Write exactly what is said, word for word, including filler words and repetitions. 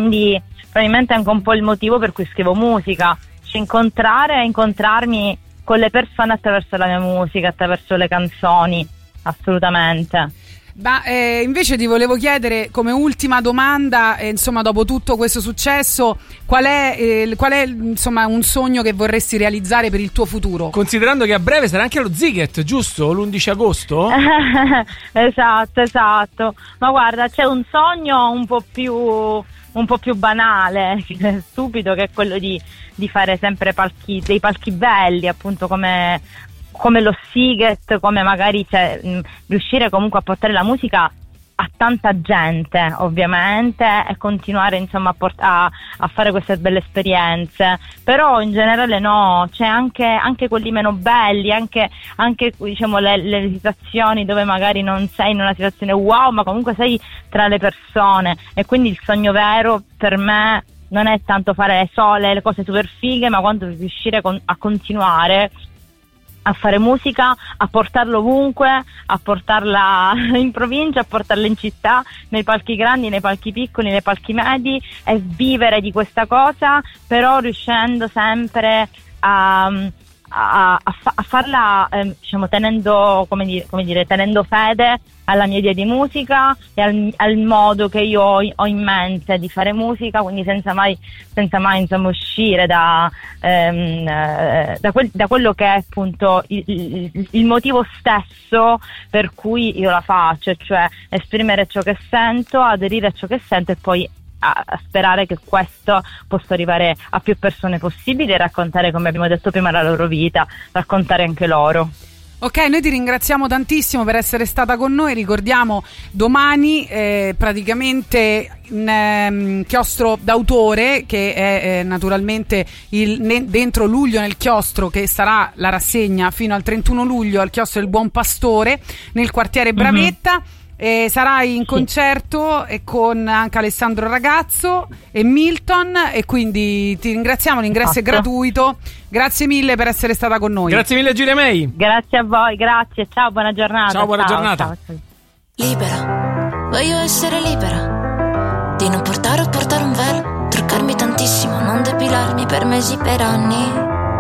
quindi probabilmente è anche un po' il motivo per cui scrivo musica, cioè incontrare, incontrarmi con le persone attraverso la mia musica, attraverso le canzoni, assolutamente. Ma eh, invece ti volevo chiedere come ultima domanda, eh, insomma, dopo tutto questo successo, qual è, eh, qual è insomma un sogno che vorresti realizzare per il tuo futuro? Considerando che a breve sarà anche lo Sziget, giusto? l'undici agosto? Esatto, esatto. Ma guarda, c'è un sogno un po' più un po' più banale, stupido, che è quello di, di fare sempre palchi, dei palchi belli, appunto come come lo Sziget, come magari cioè, mh, riuscire comunque a portare la musica a tanta gente, ovviamente, e continuare insomma a, port- a, a fare queste belle esperienze. Però in generale no, c'è anche, anche quelli meno belli, anche, anche diciamo le, le situazioni dove magari non sei in una situazione wow, ma comunque sei tra le persone, e quindi il sogno vero per me non è tanto fare sole le cose super fighe, ma quanto riuscire con- a continuare a fare musica, a portarlo ovunque, a portarla in provincia, a portarla in città, nei palchi grandi, nei palchi piccoli, nei palchi medi, e vivere di questa cosa, però riuscendo sempre a, a, a, fa, a farla, eh, diciamo, tenendo, come dire, come dire, tenendo fede alla mia idea di musica e al, al modo che io ho, ho in mente di fare musica, quindi senza mai, senza mai insomma uscire da, ehm, eh, da, quel, da quello che è appunto il, il, il motivo stesso per cui io la faccio, cioè esprimere ciò che sento, aderire a ciò che sento e poi a, a sperare che questo possa arrivare a più persone possibili e raccontare, come abbiamo detto prima, la loro vita, raccontare anche loro. Ok, noi ti ringraziamo tantissimo per essere stata con noi. Ricordiamo domani eh, praticamente in eh, chiostro d'autore, che è eh, naturalmente il, ne, dentro luglio nel chiostro, che sarà la rassegna fino al trentuno luglio al chiostro del Buon Pastore nel quartiere Bravetta. Mm-hmm. E sarai in concerto e con anche Alessandro Ragazzo e Milton, e quindi ti ringraziamo, l'ingresso Esatto. è gratuito. Grazie mille per essere stata con noi. Grazie mille Giulia May. Grazie a voi, grazie, ciao, buona giornata. Ciao, buona ciao, giornata. Ciao, ciao. Libera, voglio essere libera di non portare o portare un velo, truccarmi tantissimo, non depilarmi per mesi, per anni.